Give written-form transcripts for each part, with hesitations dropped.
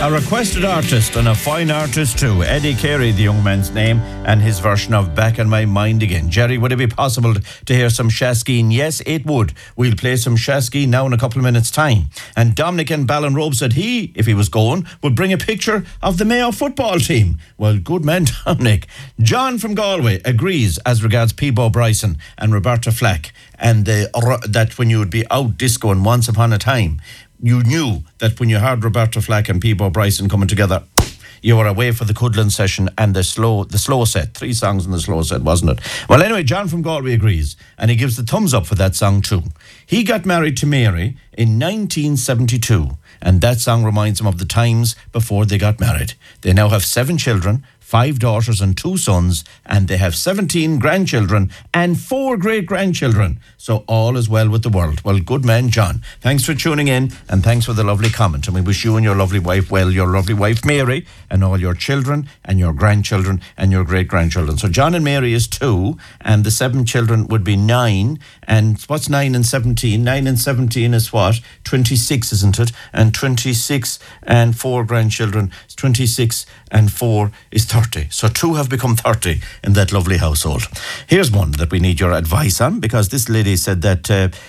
A requested artist and a fine artist too. Eddie Carey, the young man's name, and his version of Back in My Mind Again. Jerry, would it be possible to hear some Shaskeen? Yes, it would. We'll play some Shaskeen now in a couple of minutes' time. And Dominic and Ballinrobe said he, if he was going, would bring a picture of the Mayo football team. Well, good man, Dominic. John from Galway agrees as regards Peebo Bryson and Roberta Flack, and that when you would be out discoing once upon a time, you knew that when you heard Roberta Flack and Peebo Bryson coming together, you were away for the Cuddlin session and the slow set. 3 songs in the slow set, wasn't it? Well, anyway, John from Galway agrees, and he gives the thumbs up for that song too. He got married to Mary in 1972, and that song reminds him of the times before they got married. They now have 7 children, 5 daughters and 2 sons, and they have 17 grandchildren and 4 great-grandchildren. So all is well with the world. Well, good man, John. Thanks for tuning in, and thanks for the lovely comment. And we wish you and your lovely wife well, your lovely wife Mary, and all your children and your grandchildren and your great-grandchildren. So John and Mary is 2, and the 7 children would be 9. And what's 9 and 17? 9 and 17 is what? 26, isn't it? And 26 and 4 grandchildren, 26 and 4 is 30. So 2 have become 30 in that lovely household. Here's one that we need your advice on, because this lady said that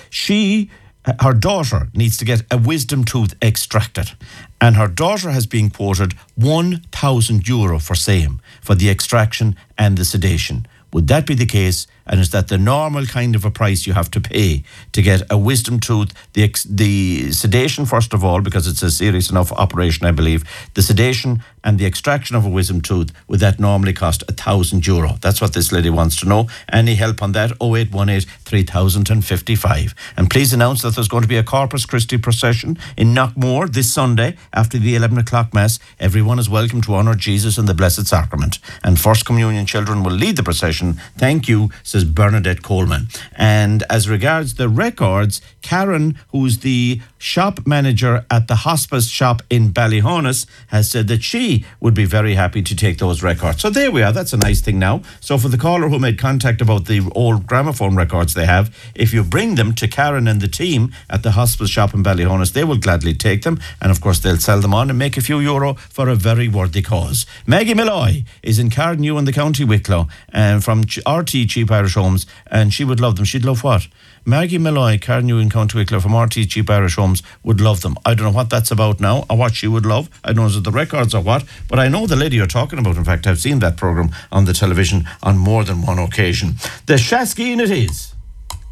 her daughter needs to get a wisdom tooth extracted, and her daughter has been quoted €1,000 for same for the extraction and the sedation. Would that be the case? And is that the normal kind of a price you have to pay to get a wisdom tooth? The sedation, first of all, because it's a serious enough operation, I believe. The sedation and the extraction of a wisdom tooth, would that normally cost €1,000? That's what this lady wants to know. Any help on that? 0818 3055. And please announce that there's going to be a Corpus Christi procession in Knockmore this Sunday after the 11 o'clock Mass. Everyone is welcome to honour Jesus in the Blessed Sacrament. And First Communion children will lead the procession. Thank you, says Bernadette Coleman. And as regards the records, Karen, who's the shop manager at the hospice shop in Ballyhonus, has said that she would be very happy to take those records. So there we are. That's a nice thing now. So for the caller who made contact about the old gramophone records they have, if you bring them to Karen and the team at the hospice shop in Ballyhonus, they will gladly take them. And of course, they'll sell them on and make a few euro for a very worthy cause. Maggie Malloy is in Cardew in the County Wicklow, and from RT Cheap Irish Homes, and she would love them. She'd love what? Maggie Malloy, Cardew in County Wicklow from RT Cheap Irish Homes would love them. I don't know what that's about now or what she would love. I don't know is it the records or what, but I know the lady you're talking about. In fact, I've seen that programme on the television on more than one occasion. The Shaskeen it is.